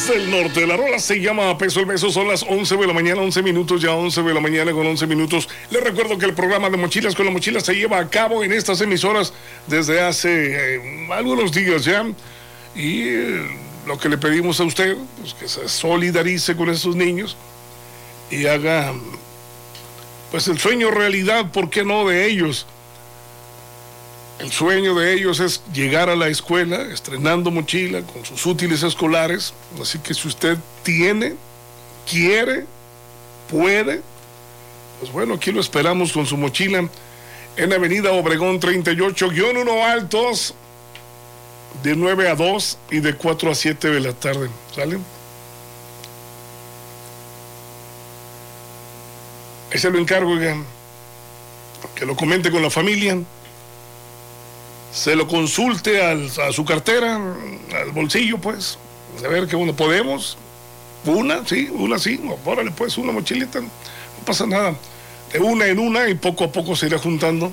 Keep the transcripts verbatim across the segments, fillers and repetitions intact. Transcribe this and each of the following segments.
Tigres del Norte. La rola se llama Peso el Beso. Son las once de la mañana, once minutos, ya once de la mañana con once minutos. Les recuerdo que el programa de Mochilas con la Mochila se lleva a cabo en estas emisoras desde hace eh, algunos días ya. Y eh, lo que le pedimos a usted, pues que se solidarice con estos niños y haga pues el sueño realidad, ¿por qué no?, de ellos. El sueño de ellos es llegar a la escuela estrenando mochila con sus útiles escolares. Así que si usted tiene, quiere, puede, pues bueno, aquí lo esperamos con su mochila en Avenida Obregón treinta y ocho guión uno Altos, de nueve a dos y de cuatro a siete de la tarde. ¿Sale? Ese lo encargo, oiga, que lo comente con la familia. Se lo consulte al, a su cartera, al bolsillo, pues, a ver qué uno podemos. Una, sí, una sí, órale, pues, una mochilita, no pasa nada. De una en una y poco a poco se irá juntando.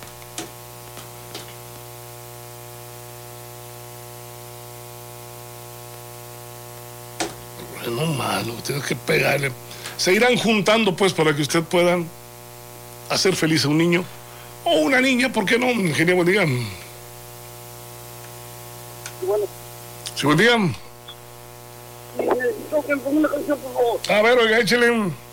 No malo, tienes que pegarle. Se irán juntando, pues, para que usted pueda hacer feliz a un niño o una niña, ¿por qué no, ingeniero? Buen día. Bueno. Sí, buen día. Una canción, por favor. A ver, oiga, échale.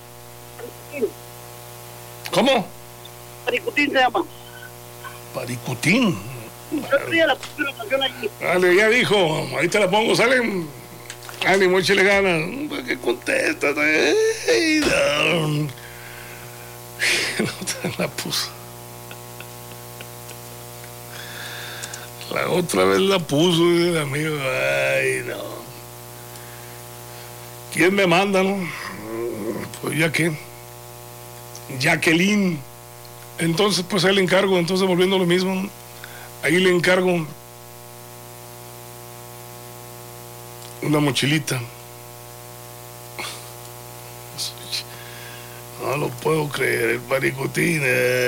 ¿Cómo? Paricutín se llama. Paricutín. Yo tenía la primera canción allí. Dale, ya dijo. Ahí te la pongo, sale. Ánimo, échale ganas. ¿Qué contestas? Ay, no. No te la puso. La otra vez la puso, amigo. Ay, no. ¿Quién me manda, no? Pues ya que. Jacqueline. Entonces, pues ahí le encargo. Entonces, volviendo a lo mismo, ahí le encargo una mochilita. No lo puedo creer, el paricutín. Eh.